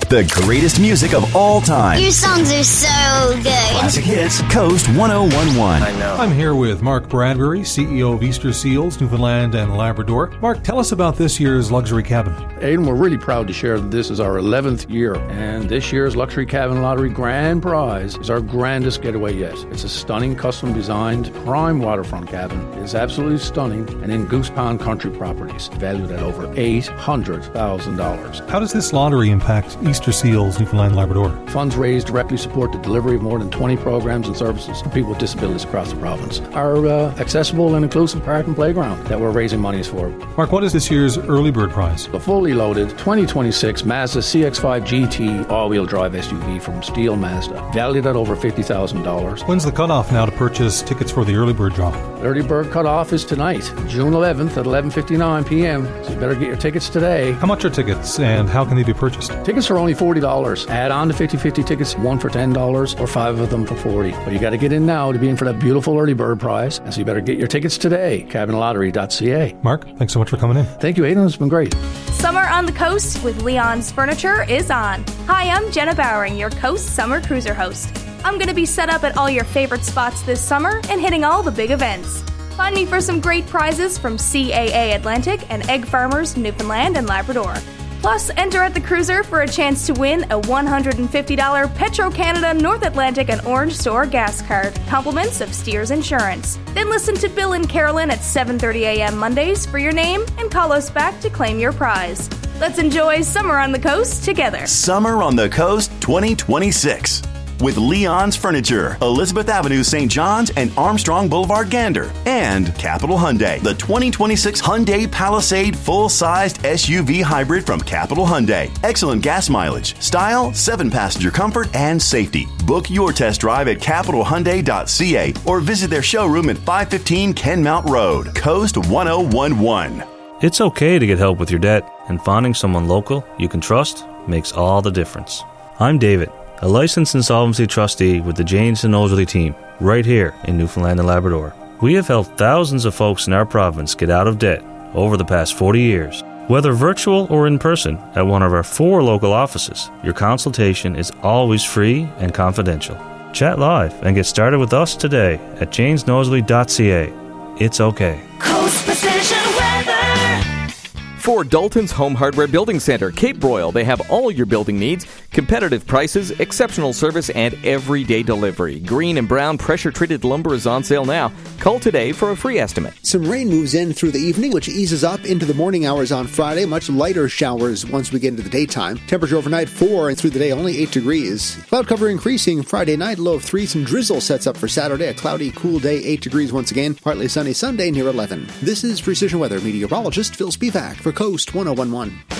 The greatest music of all time. Your songs are so good. Classic hits, Coast 1011. I know. I'm here with Mark Bradbury, CEO of Easter Seals, Newfoundland and Labrador. Mark, tell us about this year's luxury cabin. Aidan, we're really proud to share that this is our 11th year, and this year's Luxury Cabin Lottery grand prize is our grandest getaway yet. It's a stunning, custom-designed, prime waterfront cabin. It's absolutely stunning and in Goose Pond Country Properties, valued at over $800,000. How does this lottery impact Easter Seals, Newfoundland and Labrador? Funds raised directly support the delivery of more than 20 programs and services for people with disabilities across the province. Our accessible and inclusive park and playground that we're raising monies for. Mark, what is this year's early bird prize? The fully loaded 2026 Mazda CX-5 GT all-wheel drive SUV from Steel Mazda, valued at over $50,000. When's the cutoff now to purchase tickets for the early bird drop? Early bird cutoff is tonight, June 11th at 11:59 p.m., so you better get your tickets today. How much are tickets and how can they be purchased? Tickets are only $40. Add on to 50/50 tickets, one for $10 or 5 of them for $40. But you got to get in now to be in for that beautiful early bird prize, and so you better get your tickets today, cabinlottery.ca. Mark, thanks so much for coming in. Thank you, Aidan. It's been great. Summer on the Coast with Leon's Furniture is on. Hi, I'm Jenna Bowering, your Coast Summer Cruiser host. I'm going to be set up at all your favorite spots this summer and hitting all the big events. Find me for some great prizes from CAA Atlantic and Egg Farmers Newfoundland and Labrador. Plus, enter at the cruiser for a chance to win a $150 Petro-Canada North Atlantic and Orange Store gas card, compliments of Steers Insurance. Then listen to Bill and Carolyn at 7:30 a.m. Mondays for your name and call us back to claim your prize. Let's enjoy Summer on the Coast together. Summer on the Coast 2026. With Leon's Furniture, Elizabeth Avenue, St. John's, and Armstrong Boulevard, Gander. And Capital Hyundai, the 2026 Hyundai Palisade full-sized SUV hybrid from Capital Hyundai. Excellent gas mileage, style, 7-passenger comfort, and safety. Book your test drive at capitalhyundai.ca or visit their showroom at 515 Kenmount Road, Coast 1011. It's okay to get help with your debt, and finding someone local you can trust makes all the difference. I'm David, a licensed insolvency trustee with the Janes and Nosworthy team, right here in Newfoundland and Labrador. We have helped thousands of folks in our province get out of debt over the past 40 years. Whether virtual or in person at one of our 4 local offices, your consultation is always free and confidential. Chat live and get started with us today at janesnosworthy.ca. It's okay. Coast Precision Weather. For Dalton's Home Hardware Building Center, Cape Broyle, they have all your building needs, competitive prices, exceptional service, and everyday delivery. Green and brown pressure-treated lumber is on sale now. Call today for a free estimate. Some rain moves in through the evening, which eases up into the morning hours on Friday. Much lighter showers once we get into the daytime. Temperature overnight 4 and through the day only 8 degrees. Cloud cover increasing Friday night, low of 3. Some drizzle sets up for Saturday. A cloudy, cool day, 8 degrees once again. Partly sunny Sunday near 11. This is Precision Weather meteorologist Phil Spivak for Coast 1011.